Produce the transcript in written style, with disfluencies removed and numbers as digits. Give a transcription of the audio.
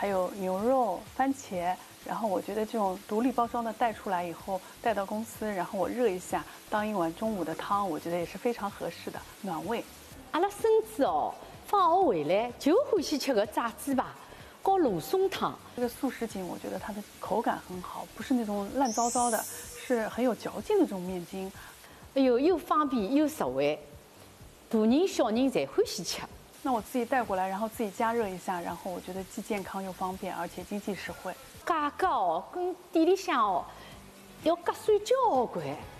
还有牛肉、番茄。然后我觉得这种独立包装的带出来以后，带到公司，然后我热一下，当一碗中午的汤，我觉得也是非常合适的，暖胃。 阿拉孙子哦，放学回来就欢喜吃个炸鸡排，搞芦笋汤。 这个素什锦，我觉得它的口感很好，不是那种烂糟糟的，是很有嚼劲的这种面筋。 哎呦，又方便又实惠，大人小人侪欢喜吃。 那我自己带过来，然后自己加热一下，然后我觉得既健康又方便，而且经济实惠。 价格哦，跟店里向哦要合算交关。